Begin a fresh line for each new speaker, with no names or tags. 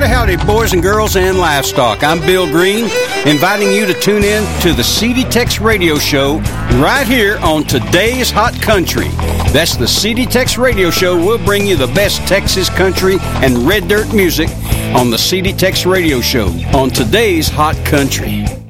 Howdy, howdy, boys and girls and livestock. I'm Bill Green, inviting you to tune in to the CD Tex Radio Show right here on Today's Hot Country. That's the CD Tex Radio Show. We'll bring you the best Texas country and red dirt music on the CD Tex Radio Show on Today's Hot Country.